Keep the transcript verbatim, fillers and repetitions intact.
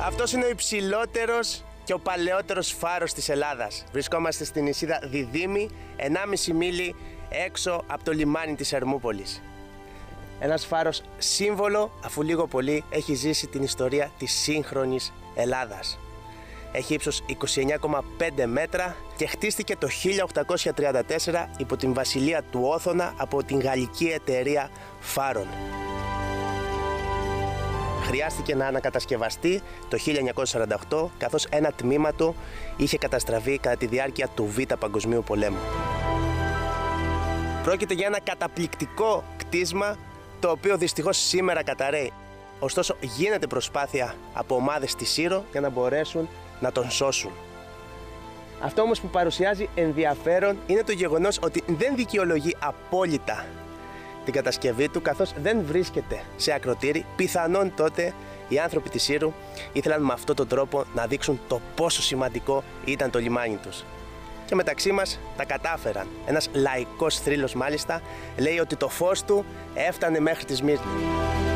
Αυτός είναι ο υψηλότερος και ο παλαιότερος φάρος της Ελλάδας. Βρισκόμαστε στην νησίδα Διδύμη, ενάμιση μίλι έξω από το λιμάνι της Ερμούπολης. Ένας φάρος σύμβολο, αφού λίγο πολύ έχει ζήσει την ιστορία της σύγχρονης Ελλάδας. Έχει ύψος είκοσι εννέα κόμμα πέντε μέτρα και χτίστηκε το χίλια οκτακόσια τριάντα τέσσερα υπό την βασιλεία του Όθωνα από την γαλλική εταιρεία Φάρων. Χρειάστηκε να ανακατασκευαστεί το χίλια εννιακόσια σαράντα οκτώ, καθώς ένα τμήμα του είχε καταστραφεί κατά τη διάρκεια του Β' Παγκοσμίου Πολέμου. Πρόκειται για ένα καταπληκτικό κτίσμα, το οποίο δυστυχώς σήμερα καταρρέει. Ωστόσο, γίνεται προσπάθεια από ομάδες στη Σύρο για να μπορέσουν να τον σώσουν. Αυτό όμως που παρουσιάζει ενδιαφέρον είναι το γεγονός ότι δεν δικαιολογεί απόλυτα την κατασκευή του, καθώς δεν βρίσκεται σε ακρωτήρι. Πιθανόν τότε οι άνθρωποι της Σύρου ήθελαν με αυτόν τον τρόπο να δείξουν το πόσο σημαντικό ήταν το λιμάνι τους. Και μεταξύ μας τα κατάφεραν. Ένας λαϊκός θρύλος μάλιστα λέει ότι το φως του έφτανε μέχρι τη Σμύρνη.